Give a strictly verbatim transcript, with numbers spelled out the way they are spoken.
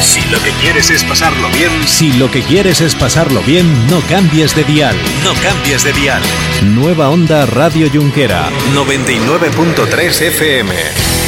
Si lo que quieres es pasarlo bien... Si lo que quieres es pasarlo bien, no cambies de dial. No cambies de dial. Nueva Onda Radio Junquera. noventa y nueve punto tres F M.